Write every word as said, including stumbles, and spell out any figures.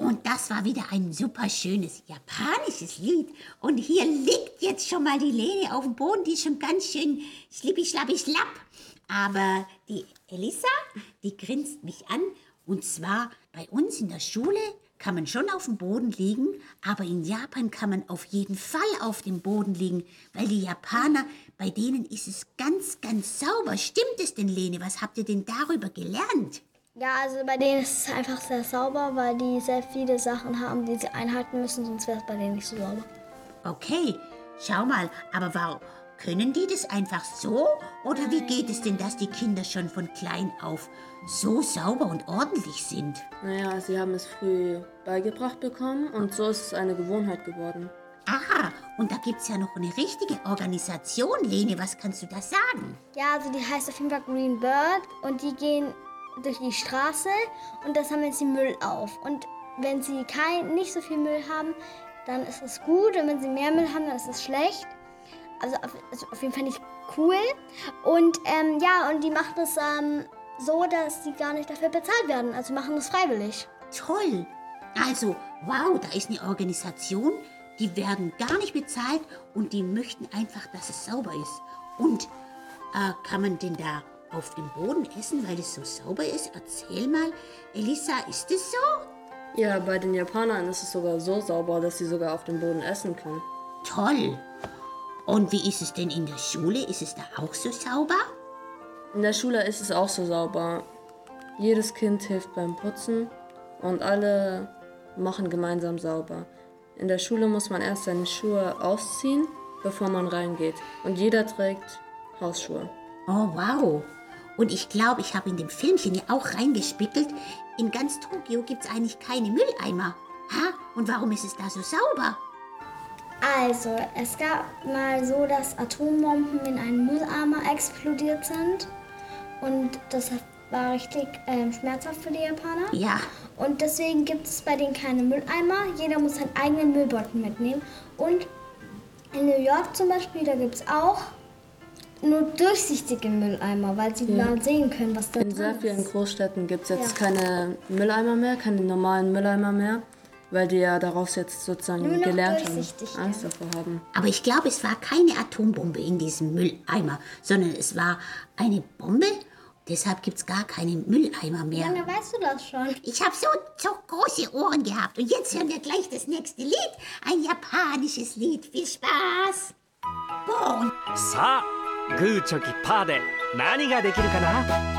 Und das war wieder ein super schönes japanisches Lied. Und hier liegt jetzt schon mal die Lene auf dem Boden, die ist schon ganz schön schlippi schlappi schlapp. Aber die Elissa, die grinst mich an. Und zwar bei uns in der Schule kann man schon auf dem Boden liegen, aber in Japan kann man auf jeden Fall auf dem Boden liegen, weil die Japaner, bei denen ist es ganz, ganz sauber. Stimmt es denn, Lene? Was habt ihr denn darüber gelernt? Ja, also bei denen ist es einfach sehr sauber, weil die sehr viele Sachen haben, die sie einhalten müssen, sonst wäre es bei denen nicht so sauber. Okay, schau mal, aber warum können die das einfach so? Oder wie geht es denn, dass die Kinder schon von klein auf so sauber und ordentlich sind? Naja, sie haben es früh beigebracht bekommen und so ist es eine Gewohnheit geworden. Aha, und da gibt's ja noch eine richtige Organisation, Lene, was kannst du da sagen? Ja, also die heißt auf jeden Fall Green Bird und die gehen durch die Straße und da sammeln sie Müll auf. Und wenn sie kein, nicht so viel Müll haben, dann ist es gut. Und wenn sie mehr Müll haben, dann ist es schlecht. Also auf, also auf jeden Fall nicht cool. Und ähm, ja, und die machen das ähm, so, dass sie gar nicht dafür bezahlt werden. Also machen das freiwillig. Toll. Also, wow, da ist eine Organisation, die werden gar nicht bezahlt und die möchten einfach, dass es sauber ist. Und äh, kann man denn da auf dem Boden essen, weil es so sauber ist? Erzähl mal, Elissa, ist es so? Ja, bei den Japanern ist es sogar so sauber, dass sie sogar auf dem Boden essen können. Toll. Und wie ist es denn in der Schule? Ist es da auch so sauber? In der Schule ist es auch so sauber. Jedes Kind hilft beim Putzen und alle machen gemeinsam sauber. In der Schule muss man erst seine Schuhe ausziehen, bevor man reingeht. Und jeder trägt Hausschuhe. Oh, wow. Und ich glaube, ich habe in dem Filmchen ja auch reingespickelt, in ganz Tokio gibt es eigentlich keine Mülleimer. Ha? Und warum ist es da so sauber? Also, es gab mal so, dass Atombomben in einen Mülleimer explodiert sind. Und das war richtig äh, schmerzhaft für die Japaner. Ja. Und deswegen gibt es bei denen keine Mülleimer. Jeder muss seinen eigenen Müllbeutel mitnehmen. Und in New York zum Beispiel, da gibt es auch nur durchsichtige Mülleimer, weil sie Ja. mal sehen können, was da In drin sehr ist. vielen Großstädten gibt es jetzt Ja. keine Mülleimer mehr, keine normalen Mülleimer mehr, weil die ja daraus jetzt sozusagen Nur noch gelernt haben, durchsichtig, Angst ja. davor haben. Aber ich glaube, es war keine Atombombe in diesem Mülleimer, sondern es war eine Bombe. Deshalb gibt es gar keine Mülleimer mehr. Lange weißt du das schon. Ich habe so, so große Ohren gehabt. Und jetzt hören wir gleich das nächste Lied. Ein japanisches Lied. Viel Spaß. Boah, und さあグーチョキパーで何ができるかな。